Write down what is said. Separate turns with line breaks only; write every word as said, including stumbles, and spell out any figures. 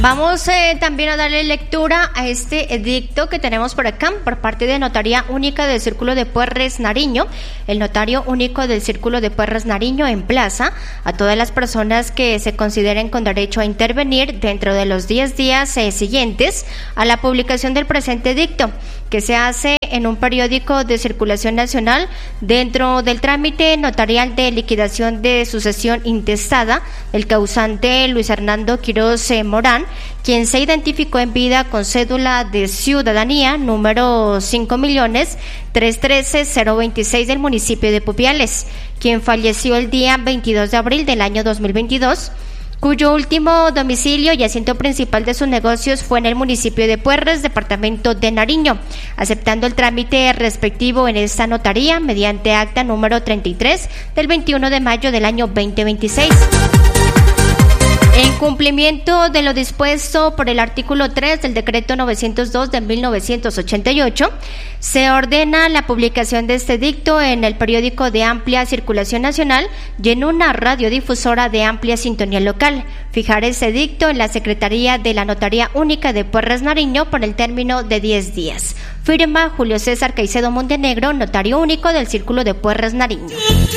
Vamos eh, también a darle lectura a este edicto que tenemos por acá por parte de Notaría Única del Círculo de Puerres Nariño. El Notario Único del Círculo de Puerres Nariño emplaza a todas las personas que se consideren con derecho a intervenir dentro de los diez días eh, siguientes a la publicación del presente edicto, que se hace en un periódico de circulación nacional dentro del trámite notarial de liquidación de sucesión intestada del causante Luis Hernando Quiroz eh, Morán, quien se identificó en vida con cédula de ciudadanía número cinco millones trescientos trece cero veintiséis del municipio de Pupiales, quien falleció el día veintidós de abril del año dos mil veintidós, cuyo último domicilio y asiento principal de sus negocios fue en el municipio de Puerres, departamento de Nariño, aceptando el trámite respectivo en esta notaría mediante acta número treinta y tres del veintiuno de mayo del año veinte veintiséis. En cumplimiento de lo dispuesto por el artículo tres del decreto novecientos dos de mil novecientos ochenta y ocho, se ordena la publicación de este edicto en el periódico de amplia circulación nacional y en una radiodifusora de amplia sintonía local. Fijar ese edicto en la Secretaría de la Notaría Única de Puerres Nariño por el término de diez días. Firma Julio César Caicedo Montenegro, Notario Único del Círculo de Puerres Nariño.